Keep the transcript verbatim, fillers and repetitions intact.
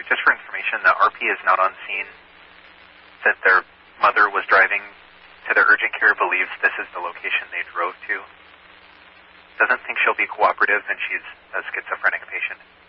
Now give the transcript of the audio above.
just for information, the R P is not on scene. That their mother was driving to the urgent care, believes this is the location they drove to. Doesn't think she'll be cooperative, and she's a schizophrenic patient.